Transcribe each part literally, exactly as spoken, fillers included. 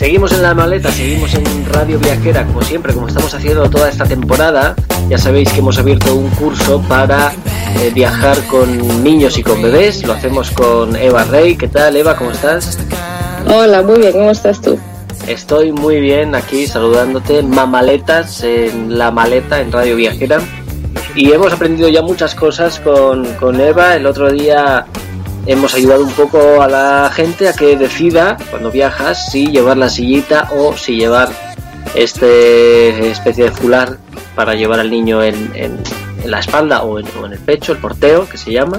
Seguimos en La Maleta, seguimos en Radio Viajera, como siempre, como estamos haciendo toda esta temporada. Ya sabéis que hemos abierto un curso para eh, viajar con niños y con bebés. Lo hacemos con Eva Rey. ¿Qué tal, Eva? ¿Cómo estás? Hola, muy bien. ¿Cómo estás tú? Estoy muy bien aquí saludándote. Mamaletas en La Maleta, en Radio Viajera. Y hemos aprendido ya muchas cosas con, con Eva. El otro día hemos ayudado un poco a la gente a que decida cuando viajas si llevar la sillita o si llevar este especie de fular para llevar al niño en, en, en la espalda o en, o en el pecho, el porteo que se llama.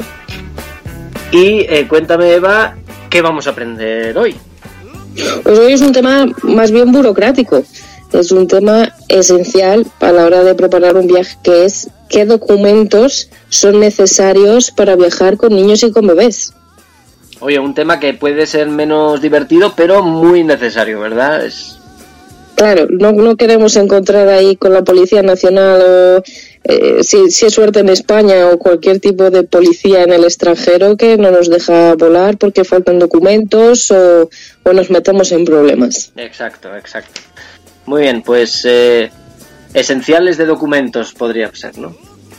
Y eh, cuéntame, Eva, ¿qué vamos a aprender hoy? Pues hoy es un tema más bien burocrático. Es un tema esencial a la hora de preparar un viaje, que es qué documentos son necesarios para viajar con niños y con bebés. Oye, un tema que puede ser menos divertido, pero muy necesario, ¿verdad? Es... Claro, no, no queremos encontrar ahí con la Policía Nacional o, eh, si, si es suerte en España, o cualquier tipo de policía en el extranjero que no nos deja volar porque faltan documentos o, o nos metemos en problemas. Exacto, exacto. Muy bien, pues eh, esenciales de documentos podría ser, ¿no?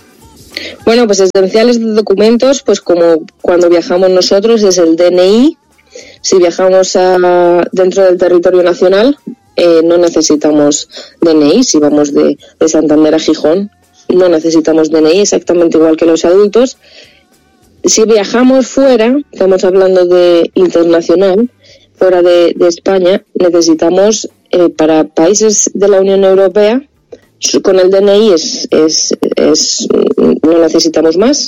Bueno, pues esenciales de documentos, pues como cuando viajamos nosotros es el D N I. Si viajamos a, dentro del territorio nacional, eh, no necesitamos D N I. Si vamos de, de Santander a Gijón, no necesitamos D N I, exactamente igual que los adultos. Si viajamos fuera, estamos hablando de internacional, fuera de, de España, necesitamos eh, para países de la Unión Europea, con el D N I es, es, es no necesitamos más.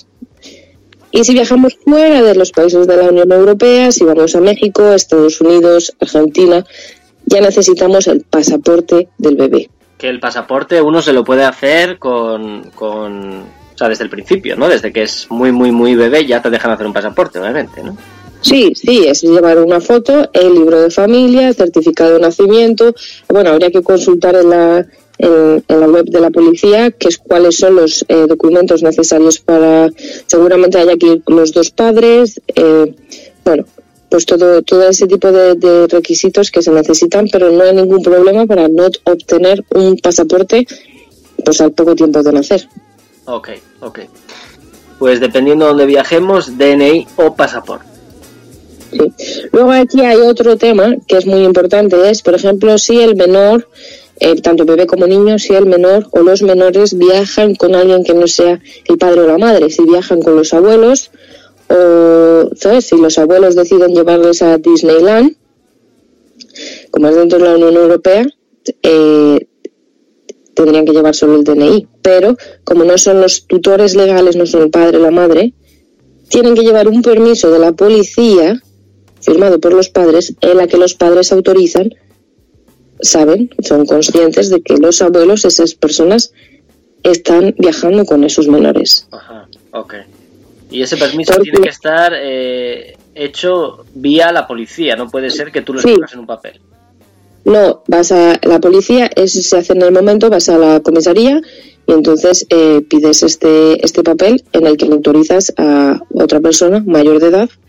Y si viajamos fuera de los países de la Unión Europea, si vamos a México, Estados Unidos, Argentina, ya necesitamos el pasaporte del bebé. Que el pasaporte uno se lo puede hacer con, con, o sea, desde el principio, ¿no? Desde que es muy, muy, muy bebé ya te dejan hacer un pasaporte, obviamente, ¿no? Sí, sí, es llevar una foto, el libro de familia, certificado de nacimiento. Bueno, habría que consultar en la, en, en la web de la policía que es cuáles son los eh, documentos necesarios para... Seguramente haya que ir con los dos padres, eh, bueno, pues todo todo ese tipo de, de requisitos que se necesitan, pero no hay ningún problema para no obtener un pasaporte pues al poco tiempo de nacer. Ok, ok. Pues dependiendo de dónde viajemos, D N I o pasaporte. Sí. Luego aquí hay otro tema que es muy importante, es por ejemplo si el menor, eh, tanto bebé como niño, si el menor o los menores viajan con alguien que no sea el padre o la madre, si viajan con los abuelos o, ¿sabes? Si los abuelos deciden llevarles a Disneyland, como es dentro de la Unión Europea, eh, tendrían que llevar solo el D N I, pero como no son los tutores legales, no son el padre o la madre, tienen que llevar un permiso de la policía firmado por los padres, en la que los padres autorizan, saben, son conscientes de que los abuelos, esas personas, están viajando con esos menores. Ajá, ok. Y ese permiso Porque, tiene que estar eh, hecho vía la policía, no puede ser que tú lo escribas sí. en un papel. No, vas a la policía, eso se hace en el momento, vas a la comisaría y entonces eh, pides este, este papel en el que le autorizas a otra persona mayor de edad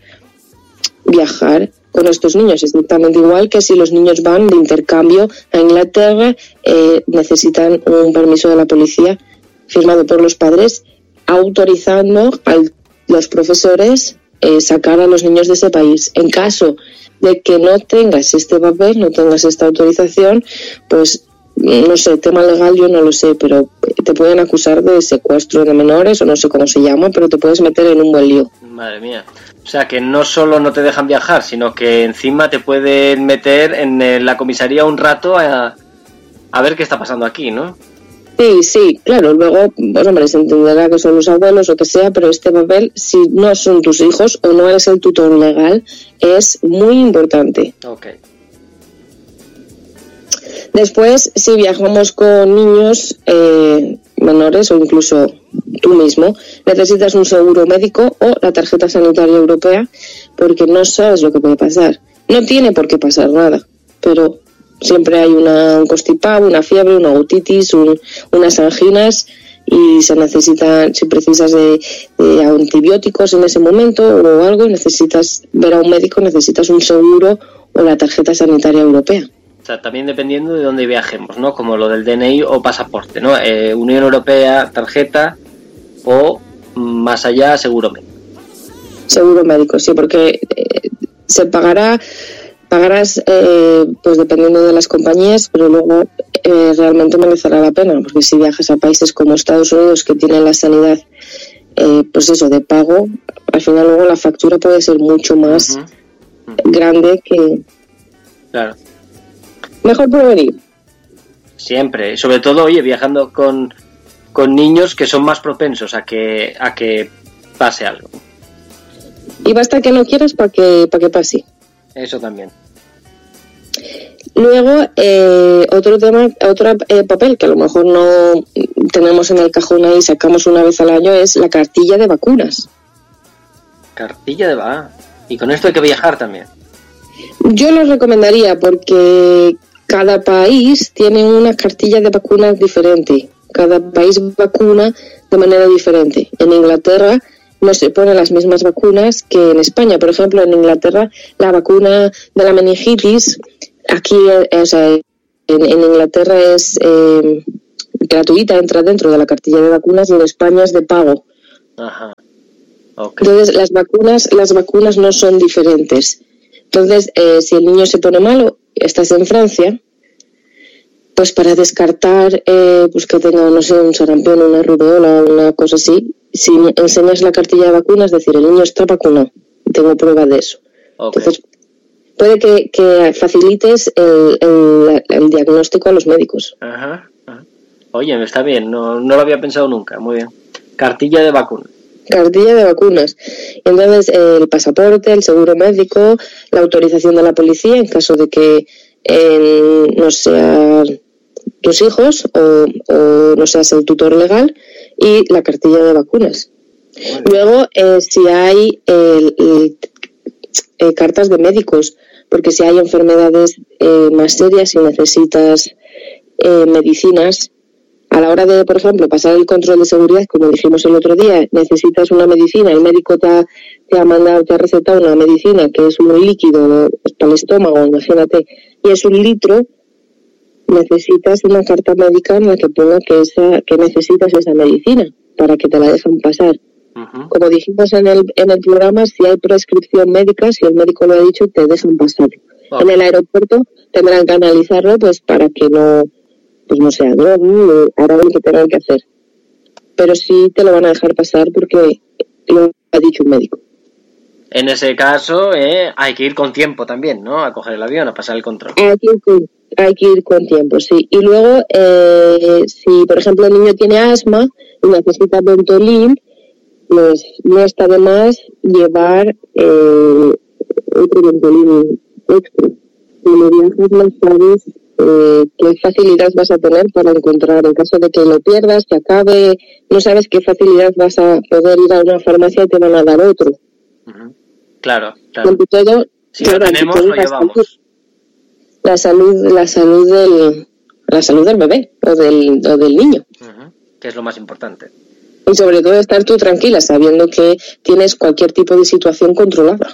viajar con estos niños. Es exactamente igual que si los niños van de intercambio a Inglaterra, eh, necesitan un permiso de la policía firmado por los padres autorizando a los profesores eh, sacar a los niños de ese país. En caso de que no tengas este papel, no tengas esta autorización, pues no sé, tema legal yo no lo sé, pero te pueden acusar de secuestro de menores o no sé cómo se llama, pero te puedes meter en un buen lío. Madre mía. O sea, que no solo no te dejan viajar, sino que encima te pueden meter en la comisaría un rato a, a ver qué está pasando aquí, ¿no? Sí, sí, claro, luego, pues hombre, se entenderá que son los abuelos o que sea, pero este papel, si no son tus hijos o no eres el tutor legal, es muy importante. Ok. Después, si viajamos con niños eh, menores o incluso tú mismo, necesitas un seguro médico o la tarjeta sanitaria europea porque no sabes lo que puede pasar. No tiene por qué pasar nada, pero siempre hay una, un constipado, una fiebre, una otitis, un, unas anginas y se necesitan, si precisas de, de antibióticos en ese momento o algo, necesitas ver a un médico, necesitas un seguro o la tarjeta sanitaria europea. sea, también dependiendo de dónde viajemos, ¿no? Como lo del D N I o pasaporte, ¿no? Eh, Unión Europea, tarjeta, o más allá, seguro médico. Seguro médico, sí, porque eh, se pagará, pagarás eh, pues dependiendo de las compañías, pero luego eh, realmente merecerá la pena, porque si viajas a países como Estados Unidos, que tienen la sanidad, eh, pues eso, de pago, al final luego la factura puede ser mucho más uh-huh. Uh-huh. grande que... Claro. Mejor prevenir. Siempre, sobre todo, oye, viajando con, con niños que son más propensos a que a que pase algo. Y basta que no quieras para que para que pase. Eso también. Luego, eh, otro tema, otro eh, papel que a lo mejor no tenemos en el cajón ahí, sacamos una vez al año, es la cartilla de vacunas. Cartilla de vacunas. Y con esto hay que viajar también. Yo lo recomendaría porque cada país tiene una cartilla de vacunas diferente. Cada país vacuna de manera diferente. En Inglaterra no se ponen las mismas vacunas que en España. Por ejemplo, en Inglaterra la vacuna de la meningitis, aquí, o sea, en, en Inglaterra es eh, gratuita, entra dentro de la cartilla de vacunas, y en España es de pago. Ajá. Okay. Entonces las vacunas, las vacunas no son diferentes. Entonces, eh, si el niño se pone malo, estás en Francia, pues para descartar eh, pues que tenga, no sé, un sarampión, una rubéola, una cosa así, si enseñas la cartilla de vacunas, es decir, el niño está vacunado, tengo prueba de eso. Okay. Entonces, puede que, que facilites el, el, el diagnóstico a los médicos. Ajá, ajá. Oye, está bien, no, no lo había pensado nunca, muy bien. Cartilla de vacunas. Cartilla de vacunas. Entonces, el pasaporte, el seguro médico, la autorización de la policía en caso de que eh, no sean tus hijos o, o no seas el tutor legal, y la cartilla de vacunas. Bueno. Luego, eh, si hay eh, el, eh, cartas de médicos, porque si hay enfermedades eh, más serias y necesitas eh, medicinas, a la hora de, por ejemplo, pasar el control de seguridad, como dijimos el otro día, necesitas una medicina, el médico te ha, te ha mandado, te ha recetado una medicina que es un líquido, ¿no?, para el estómago, imagínate, y es un litro, necesitas una carta médica en la que ponga que esa, que necesitas esa medicina para que te la dejen pasar. Uh-huh. Como dijimos en el, en el programa, si hay prescripción médica, si el médico lo ha dicho, te dejan pasar. Okay. En el aeropuerto tendrán que analizarlo pues para que no, pues no sea droga, no, harán lo que tengan que hacer. Pero sí te lo van a dejar pasar porque lo ha dicho un médico. En ese caso, eh, hay que ir con tiempo también, ¿no? A coger el avión, a pasar el control. Hay que ir con, hay que ir con tiempo, sí. Y luego, eh, si por ejemplo el niño tiene asma y necesita Ventolin, pues no está de más llevar eh, otro Ventolin extra. Cuando viajas no sabes eh, qué facilidad vas a tener para encontrar, en caso de que lo pierdas, que acabe, no sabes qué facilidad vas a poder ir a una farmacia y te van a dar otro. Uh-huh. Claro, claro. Ante todo, si claro, lo tenemos, lo llevamos. La salud, la salud del, la salud del bebé o del, o del niño. Uh-huh. Que es lo más importante. Y sobre todo estar tú tranquila, sabiendo que tienes cualquier tipo de situación controlada.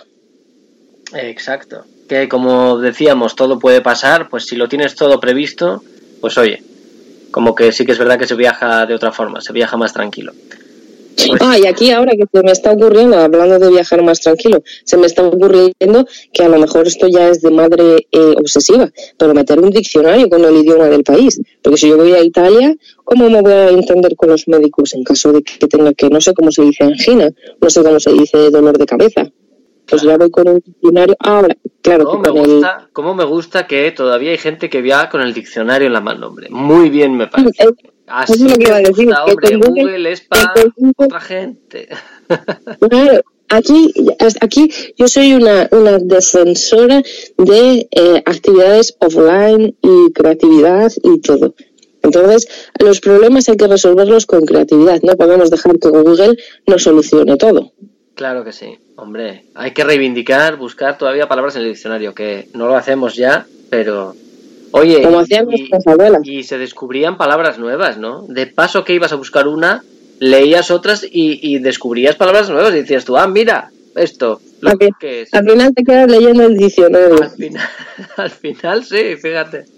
Exacto. Que como decíamos, todo puede pasar, pues si lo tienes todo previsto, pues oye, como que sí que es verdad que se viaja de otra forma, se viaja más tranquilo. Pues... Ah, y aquí ahora que se me está ocurriendo, hablando de viajar más tranquilo, se me está ocurriendo que a lo mejor esto ya es de madre eh, obsesiva, pero meter un diccionario con el idioma del país. Porque si yo voy a Italia, ¿cómo me voy a entender con los médicos en caso de que tenga que, no sé cómo se dice angina, no sé cómo se dice dolor de cabeza? Pues ya voy con un diccionario. Ahora, claro, ¿Cómo, que me con gusta, el... ¿Cómo me gusta que todavía hay gente que viaja con el diccionario en la mano, hombre? Muy bien me parece. Así es lo que iba a decir, gusta, hombre, que Google, Google es para otra gente. Claro, aquí, aquí yo soy una, una defensora de eh, actividades offline y creatividad y todo. Entonces, los problemas hay que resolverlos con creatividad, no podemos dejar que Google nos solucione todo. Claro que sí, hombre, hay que reivindicar, buscar todavía palabras en el diccionario, que no lo hacemos ya, pero... Oye, como hacían nuestras abuelas. Y se descubrían palabras nuevas, ¿no? De paso que ibas a buscar una, leías otras y, y descubrías palabras nuevas y decías tú, ah, mira, esto, lo okay. que es. Al final te quedas leyendo el diccionario. Al final, al final sí, fíjate.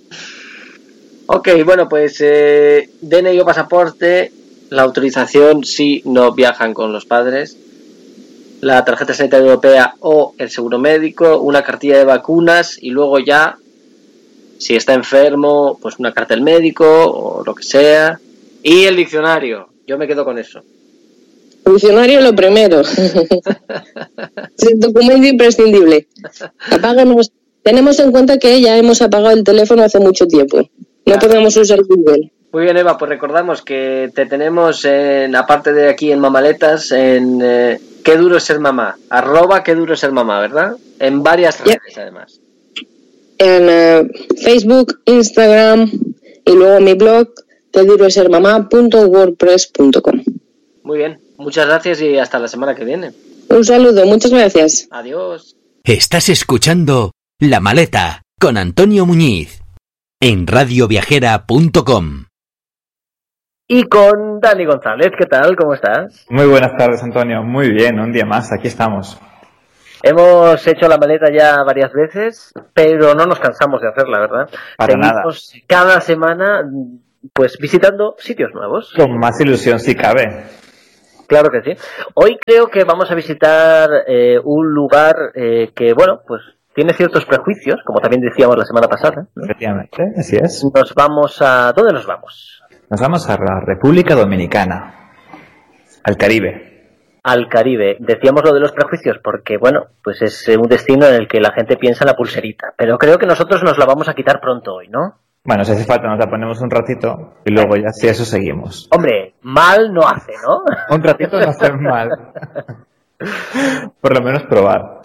Ok, bueno, pues eh, D N I o pasaporte, la autorización si no viajan con los padres, la tarjeta sanitaria europea o el seguro médico, una cartilla de vacunas y luego ya, si está enfermo, pues una carta del médico o lo que sea. Y el diccionario, yo me quedo con eso. El diccionario lo primero. Es el documento imprescindible. Apáganos. Tenemos en cuenta que ya hemos apagado el teléfono hace mucho tiempo. No claro. Podemos usar Google. Muy bien, Eva, pues recordamos que te tenemos, en, aparte de aquí en Mamaletas, en eh, Qué duro es ser mamá, arroba Qué duro es ser mamá, ¿verdad? En varias redes, yeah. Además. En uh, Facebook, Instagram y luego mi blog, qué duro es ser mamá punto wordpress punto com. Muy bien, muchas gracias y hasta la semana que viene. Un saludo, muchas gracias. Adiós. Estás escuchando La Maleta con Antonio Muñiz en radio viajera punto com. Y con Dani González, ¿qué tal? ¿Cómo estás? Muy buenas tardes, Antonio. Muy bien, un día más, aquí estamos. Hemos hecho la maleta ya varias veces, pero no nos cansamos de hacerla, ¿verdad? Para Seguimos nada. Cada semana, pues visitando sitios nuevos. Con más ilusión si cabe. Claro que sí. Hoy creo que vamos a visitar eh, un lugar eh, que, bueno, pues tiene ciertos prejuicios, como también decíamos la semana pasada, ¿no? Efectivamente, así es. Nos vamos a... ¿Dónde nos vamos? Nos vamos a la República Dominicana, al Caribe. Al Caribe. Decíamos lo de los prejuicios porque, bueno, pues es un destino en el que la gente piensa en la pulserita. Pero creo que nosotros nos la vamos a quitar pronto hoy, ¿no? Bueno, si hace falta nos la ponemos un ratito y luego ya si eso seguimos. Hombre, mal no hace, ¿no? Un ratito no hace mal. Por lo menos probar.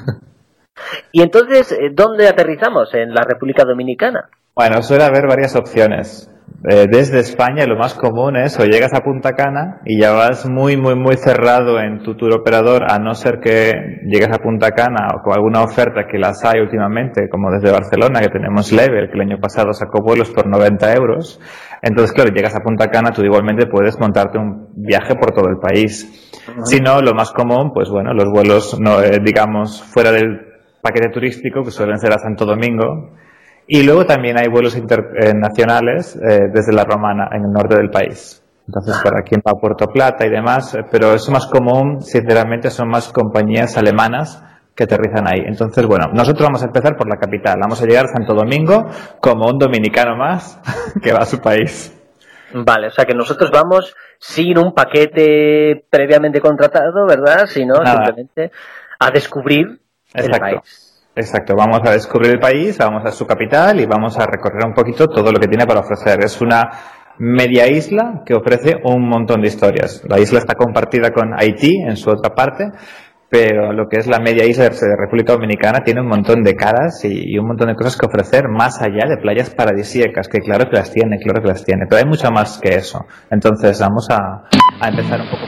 Y entonces, ¿dónde aterrizamos? ¿En la República Dominicana? Bueno, suele haber varias opciones. Eh, desde España lo más común es o llegas a Punta Cana y ya vas muy muy muy cerrado en tu tour operador, a no ser que llegues a Punta Cana o con alguna oferta que las hay últimamente, como desde Barcelona, que tenemos Level, que el año pasado sacó vuelos por noventa euros. Entonces, claro, llegas a Punta Cana, tú igualmente puedes montarte un viaje por todo el país. Uh-huh. Si no, lo más común, pues bueno, los vuelos, no, eh, digamos, fuera del paquete turístico, que suelen ser a Santo Domingo. Y luego también hay vuelos internacionales eh, desde La Romana, en el norte del país. Entonces, por aquí va Puerto Plata y demás, eh, pero es más común, sinceramente, son más compañías alemanas que aterrizan ahí. Entonces, bueno, nosotros vamos a empezar por la capital. Vamos a llegar a Santo Domingo como un dominicano más que va a su país. Vale, o sea que nosotros vamos sin un paquete previamente contratado, ¿verdad? Sino Nada. simplemente a descubrir Exacto. el país. Exacto, vamos a descubrir el país, vamos a su capital y vamos a recorrer un poquito todo lo que tiene para ofrecer. Es una media isla que ofrece un montón de historias. La isla está compartida con Haití en su otra parte, pero lo que es la media isla de República Dominicana tiene un montón de caras y, y un montón de cosas que ofrecer más allá de playas paradisíacas, que claro que las tiene, claro que las tiene, pero hay mucho más que eso. Entonces vamos a, a empezar un poco.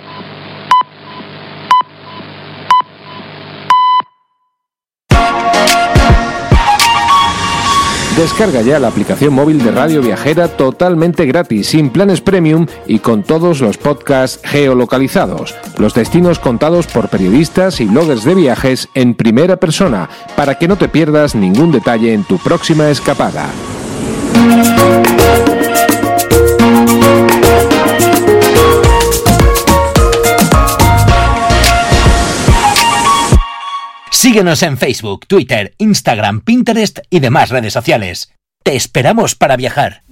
Descarga ya la aplicación móvil de Radio Viajera totalmente gratis, sin planes premium y con todos los podcasts geolocalizados. Los destinos contados por periodistas y bloggers de viajes en primera persona, para que no te pierdas ningún detalle en tu próxima escapada. Síguenos en Facebook, Twitter, Instagram, Pinterest y demás redes sociales. ¡Te esperamos para viajar!